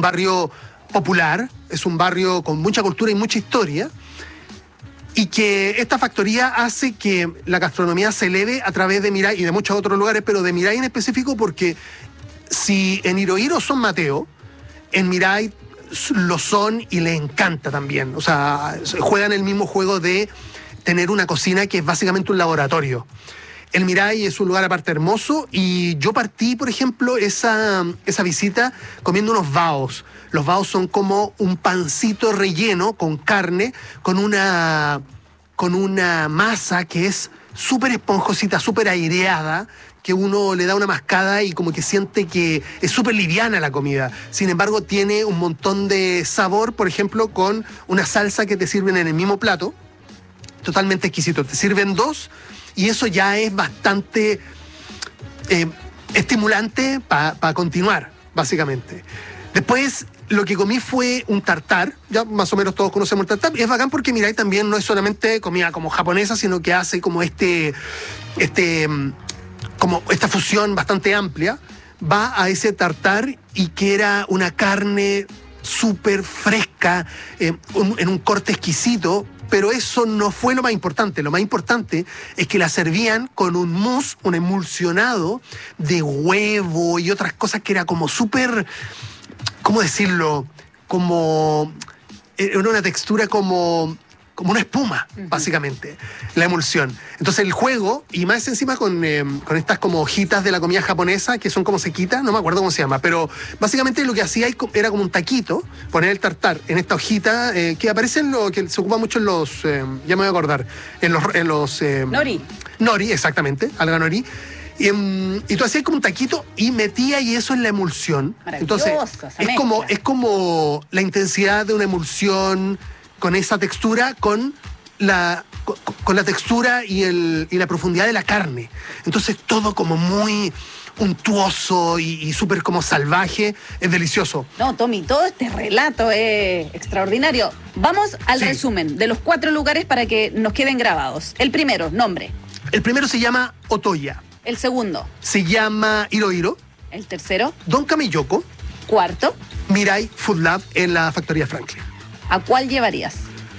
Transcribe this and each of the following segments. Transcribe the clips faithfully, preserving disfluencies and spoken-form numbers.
barrio popular, es un barrio con mucha cultura y mucha historia, y que esta factoría hace que la gastronomía se eleve a través de Mirai y de muchos otros lugares, pero de Mirai en específico, porque si en Irohiro son Mateo, en Mirai lo son y le encanta también. O sea, juegan el mismo juego de tener una cocina que es básicamente un laboratorio. El Mirai es un lugar aparte hermoso, y yo partí, por ejemplo, esa, esa visita comiendo unos baos. Los baos son como un pancito relleno con carne, con una, con una masa que es súper esponjosita, súper aireada, que uno le da una mascada y como que siente que es súper liviana la comida. Sin embargo, tiene un montón de sabor, por ejemplo, con una salsa que te sirven en el mismo plato. Totalmente exquisito. Te sirven dos y eso ya es bastante eh, estimulante para pa continuar, básicamente. Después, lo que comí fue un tartar. Ya más o menos todos conocemos el tartar. Y es bacán porque Mirai también no es solamente comida como japonesa, sino que hace como este... este como esta fusión bastante amplia. Va a ese tartar y que era una carne súper fresca, eh, un, en un corte exquisito. Pero eso no fue lo más importante. Lo más importante es que la servían con un mousse, un emulsionado de huevo y otras cosas que era como súper, ¿cómo decirlo? Como, era una textura como, como una espuma, uh-huh. básicamente, la emulsión. Entonces el juego, y más encima con, eh, con estas como hojitas de la comida japonesa, que son como sequitas, no me acuerdo cómo se llama, pero básicamente lo que hacía era como un taquito, poner el tartar en esta hojita, eh, que aparece en lo que se ocupa mucho en los, eh, ya me voy a acordar, en los... En los eh, nori. Nori, exactamente, alga nori. Y, um, y tú hacías como un taquito y metía y eso en la emulsión. Entonces, es como, es como la intensidad de una emulsión con esa textura, con la, con, con la textura y, el, y la profundidad de la carne. Entonces todo como muy untuoso y, y súper como salvaje, es delicioso. No, Tommy, todo este relato es extraordinario. Vamos al sí. resumen de los cuatro lugares para que nos queden grabados. El primero, nombre. El primero se llama Otoya. El segundo. Se llama Irohiro. El tercero. Don Kamiyoko. Cuarto. Mirai Food Lab en la Factoría Franklin. ¿A cuál llevarías?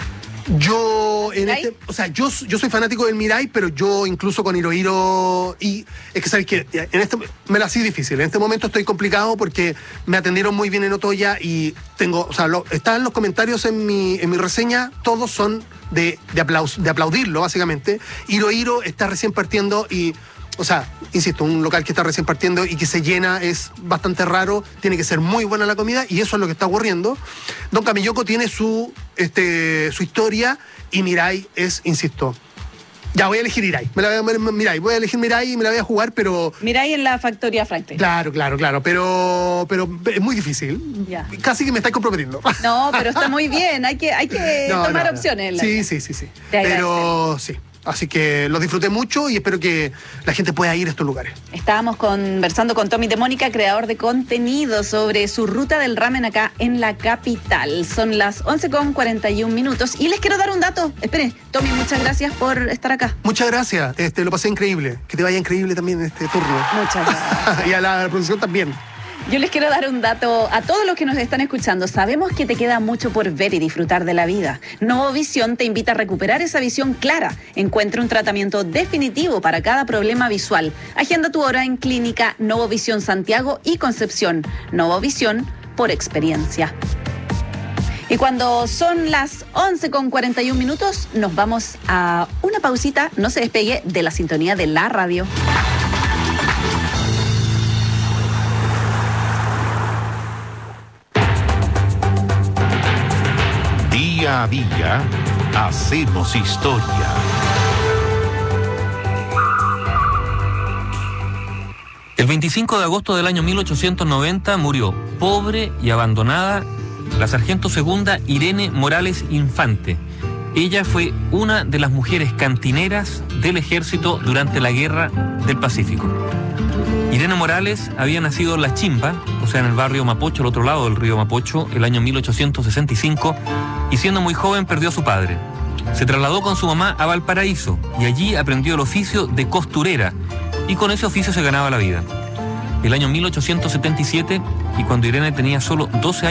Yo, en este, o sea, yo, yo soy fanático del Mirai, pero yo incluso con Irohiro, y es que sabes que en este me la hacía difícil. En este momento estoy complicado porque me atendieron muy bien en Otoya y tengo, o sea, lo, están los comentarios en mi, en mi reseña, todos son de, de, aplaus, de aplaudirlo, básicamente. Irohiro está recién partiendo y, o sea, insisto, un local que está recién partiendo y que se llena es bastante raro, tiene que ser muy buena la comida y eso es lo que está ocurriendo. Don Kamiyoko tiene su, este, su historia y Mirai es, insisto, ya voy a elegir Mirai, me la voy a, Mirai, voy a elegir Mirai y me la voy a jugar, pero... Mirai en la Factoría Franklin. Claro, claro, claro, pero, pero es muy difícil. Ya. Casi que me estáis comprometiendo. No, pero está muy bien, hay que, hay que no, tomar no, opciones. No. Sí, sí, sí, sí. Pero sí. Así que lo disfruté mucho y espero que la gente pueda ir a estos lugares. Estábamos conversando con Tommy DeMónica, creador de contenido, sobre su ruta del ramen acá en la capital. Son las once con cuarenta y un minutos y les quiero dar un dato. Espere, Tommy, muchas gracias por estar acá. Muchas gracias, este, lo pasé increíble. Que te vaya increíble también en este turno. Muchas gracias. Y a la producción también. Yo les quiero dar un dato a todos los que nos están escuchando. Sabemos que te queda mucho por ver y disfrutar de la vida. Novovisión te invita a recuperar esa visión clara. Encuentra un tratamiento definitivo para cada problema visual. Agenda tu hora en Clínica Novovisión Santiago y Concepción. Novovisión por experiencia. Y cuando son las once con cuarenta y un minutos, nos vamos a una pausita. No se despegue de la sintonía de la radio. Día a día, hacemos historia. El veinticinco de agosto del año mil ochocientos noventa murió, pobre y abandonada, la sargento segunda Irene Morales Infante. Ella fue una de las mujeres cantineras del ejército durante la Guerra del Pacífico. Irene Morales había nacido en La Chimba, o sea, en el barrio Mapocho, al otro lado del río Mapocho, el año mil ochocientos sesenta y cinco, y siendo muy joven perdió a su padre. Se trasladó con su mamá a Valparaíso y allí aprendió el oficio de costurera y con ese oficio se ganaba la vida. El año mil ochocientos setenta y siete, y cuando Irene tenía solo doce años,